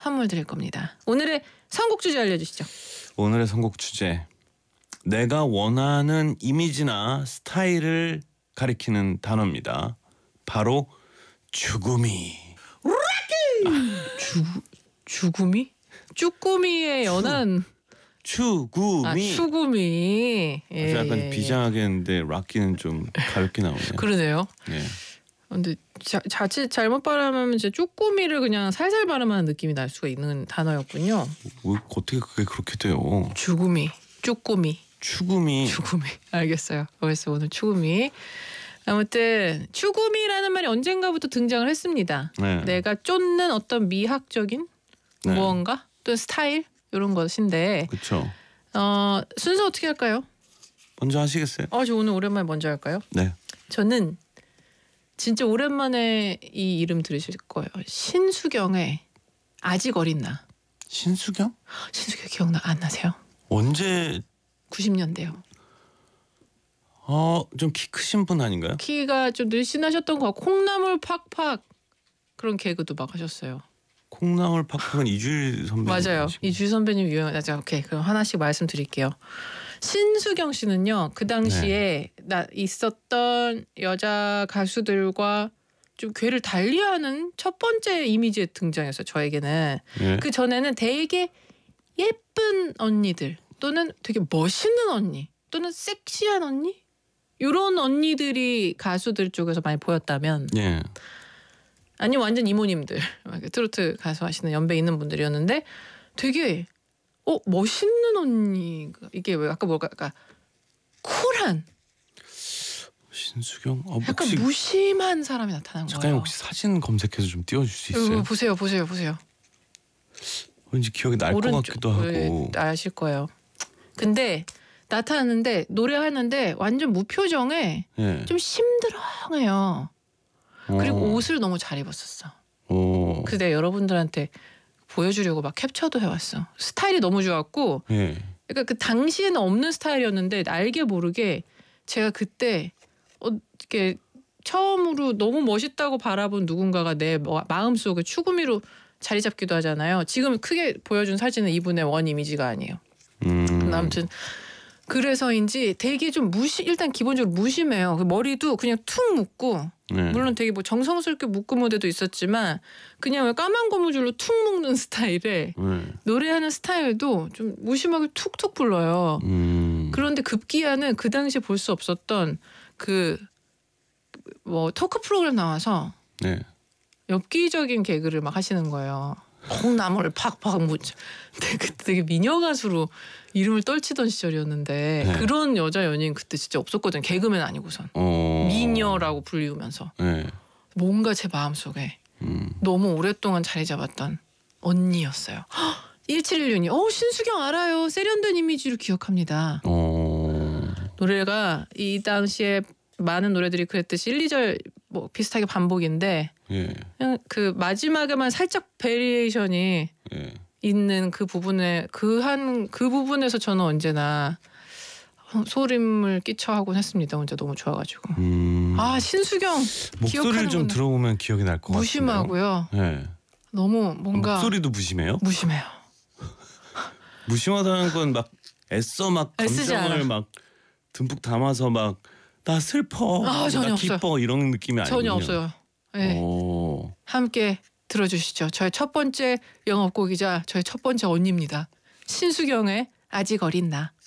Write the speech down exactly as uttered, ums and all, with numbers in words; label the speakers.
Speaker 1: 선물 드릴 겁니다. 오늘의 선곡 주제 알려주시죠.
Speaker 2: 오늘의 선곡 주제. 내가 원하는 이미지나 스타일을 가리키는 단어입니다. 바로 죽음이.
Speaker 1: 주 죽음이? 쭈꾸미에 연한
Speaker 2: 추구미.
Speaker 1: 아, 추구미. 예,
Speaker 2: 아주 약간
Speaker 1: 예,
Speaker 2: 비장하게 했는데 락기는 좀 가볍게 나오네요.
Speaker 1: 그러네요.
Speaker 2: 네.
Speaker 1: 근데 자, 자칫 잘못 발음하면 이제 쭈꾸미를 그냥 살살 발음하는 느낌이 날 수가 있는 단어였군요.
Speaker 2: 왜 어떻게 그게 그렇게 돼요?
Speaker 1: 죽음이, 쭈꾸미,
Speaker 2: 추구미.
Speaker 1: 죽음이. 알겠어요. 그래서 오늘 추구미. 아무튼 추구미라는 말이 언젠가부터 등장을 했습니다.
Speaker 2: 네.
Speaker 1: 내가 쫓는 어떤 미학적인
Speaker 2: 네.
Speaker 1: 무언가 또 스타일 이런 것인데
Speaker 2: 그렇죠.
Speaker 1: 어, 순서 어떻게 할까요?
Speaker 2: 먼저 하시겠어요?
Speaker 1: 어, 저 오늘 오랜만에 먼저 할까요?
Speaker 2: 네.
Speaker 1: 저는 진짜 오랜만에 이 이름 들으실 거예요. 신수경의 아직 어린 나.
Speaker 2: 신수경?
Speaker 1: 신수경 기억나 안 나세요?
Speaker 2: 언제?
Speaker 1: 구십 년대요.
Speaker 2: 어, 좀 키 크신 분 아닌가요?
Speaker 1: 키가 좀 늘씬하셨던 거 같고 콩나물 팍팍 그런 개그도 막 하셨어요.
Speaker 2: 콩나물 팍팍은 이주일 선배님.
Speaker 1: 맞아요.
Speaker 2: 아시고.
Speaker 1: 이주일 선배님 유명하죠. 오케이, 그럼 하나씩 말씀드릴게요. 신수경 씨는요, 그 당시에
Speaker 2: 네.
Speaker 1: 나 있었던 여자 가수들과 좀 궤를 달리하는 첫 번째 이미지에 등장했어요. 저에게는.
Speaker 2: 네.
Speaker 1: 그 전에는 되게 예쁜 언니들 또는 되게 멋있는 언니 또는 섹시한 언니 이런 언니들이 가수들 쪽에서 많이 보였다면,
Speaker 2: 예.
Speaker 1: 아니 완전 이모님들 트로트 가수 하시는 연배 있는 분들이었는데 되게 어 멋있는 언니가 이게 왜 아까 뭘까 약간 쿨한
Speaker 2: 신수경. 어,
Speaker 1: 약간
Speaker 2: 혹시
Speaker 1: 무심한 사람이 나타난
Speaker 2: 작가님
Speaker 1: 거예요.
Speaker 2: 혹시 사진 검색해서 좀 띄워줄 수 있어요?
Speaker 1: 어, 보세요 보세요 보세요.
Speaker 2: 왠지 기억이 날 것 같기도 하고.
Speaker 1: 네, 아실 거예요. 근데 나타났는데 노래하는데 완전 무표정에
Speaker 2: 예.
Speaker 1: 좀 심드렁해요. 그리고
Speaker 2: 어.
Speaker 1: 옷을 너무 잘 입었었어.
Speaker 2: 어.
Speaker 1: 그래서 내가 여러분들한테 보여주려고 막 캡처도 해왔어. 스타일이 너무 좋았고,
Speaker 2: 예.
Speaker 1: 그러니까 그 당시에는 없는 스타일이었는데 알게 모르게 제가 그때 어, 이렇게 처음으로 너무 멋있다고 바라본 누군가가 내 마음속에 추구미로 자리 잡기도 하잖아요. 지금 크게 보여준 사진은 이분의 원 이미지가 아니에요.
Speaker 2: 음.
Speaker 1: 아무튼 그래서인지 되게 좀 무시 일단 기본적으로 무심해요. 그 머리도 그냥 툭 묶고,
Speaker 2: 네.
Speaker 1: 물론 되게 뭐 정성스럽게 묶은 무대도 있었지만 그냥 왜 까만 고무줄로 툭 묶는 스타일에
Speaker 2: 네.
Speaker 1: 노래하는 스타일도 좀 무심하게 툭툭 불러요.
Speaker 2: 음.
Speaker 1: 그런데 급기야는 그 당시에 볼 수 없었던 그 뭐 토크 프로그램 나와서
Speaker 2: 네.
Speaker 1: 엽기적인 개그를 막 하시는 거예요. 콩나물 팍팍 묻혀. 되게, 되게 미녀 가수로 이름을 떨치던 시절이었는데
Speaker 2: 네.
Speaker 1: 그런 여자 연예인 그때 진짜 없었거든. 개그맨 아니고선.
Speaker 2: 어.
Speaker 1: 미녀라고 불리우면서
Speaker 2: 네.
Speaker 1: 뭔가 제 마음속에
Speaker 2: 음.
Speaker 1: 너무 오랫동안 자리 잡았던 언니였어요. 일칠일육님 어 신수경 알아요. 세련된 이미지로 기억합니다.
Speaker 2: 어.
Speaker 1: 노래가 이 당시에 많은 노래들이 그랬듯이 일, 이 절 뭐 비슷하게 반복인데
Speaker 2: 예.
Speaker 1: 그냥 그 마지막에만 살짝 베리에이션이
Speaker 2: 예.
Speaker 1: 있는 그 부분에 그 한 그 부분에서 저는 언제나 소림을 끼쳐 하곤 했습니다. 혼자 너무 좋아가지고.
Speaker 2: 음.
Speaker 1: 아 신수경
Speaker 2: 목소리를
Speaker 1: 기억하는구나.
Speaker 2: 좀 들어보면 기억이 날 것 같아요.
Speaker 1: 무심하고요.
Speaker 2: 네.
Speaker 1: 너무 뭔가
Speaker 2: 목소리도 무심해요?
Speaker 1: 무심해요.
Speaker 2: 무심하다는 건 막 애써 막
Speaker 1: 애쓰지
Speaker 2: 감정을
Speaker 1: 않아.
Speaker 2: 막 듬뿍 담아서 막 나 슬퍼,
Speaker 1: 아, 전혀
Speaker 2: 나
Speaker 1: 없어요.
Speaker 2: 기뻐 이런 느낌이 아니군요.
Speaker 1: 전혀 없어요. 네.
Speaker 2: 오.
Speaker 1: 함께 들어주시죠. 저의 첫 번째 영업곡이자 저의 첫 번째 언니입니다. 신수경의 아직 어린 나.